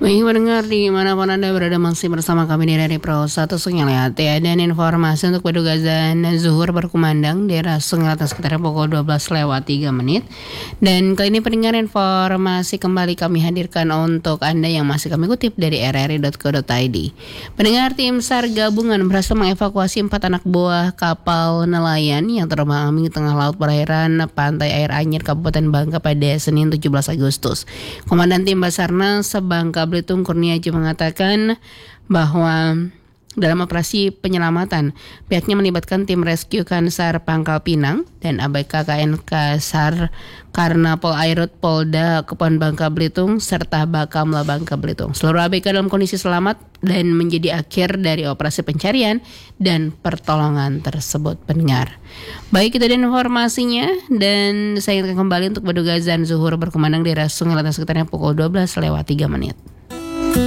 Baik pendengar dimanapun Anda berada masih bersama kami di dari Pro 1 Sungai Liat ya. Dan informasi untuk Paduka Azan Zuhur berkumandang di daerah Sungai Liat sekitar pukul 12:03. Dan kali ini pendengar informasi kembali kami hadirkan untuk Anda yang masih kami kutip dari rri.co.id. Pendengar tim SAR gabungan berhasil mengevakuasi 4 anak buah kapal nelayan yang terbang di tengah laut perairan Pantai Air Anyar Kabupaten Bangka pada Senin 17 Agustus. Komandan tim Basarnas Bangka Belitung Kurniaji mengatakan bahwa dalam operasi penyelamatan pihaknya melibatkan tim rescue Kansar Pangkal Pinang dan ABK KNK SAR karena Polairut Polda Kepulauan Bangka Belitung serta Bakamla Bangka Belitung. Seluruh ABK dalam kondisi selamat dan menjadi akhir dari operasi pencarian dan pertolongan tersebut pendengar. Baik, itu dan informasinya, dan saya akan kembali untuk Paduka Azan Zuhur berkumandang di daerah Sungai Liat sekitarnya pukul 12:03.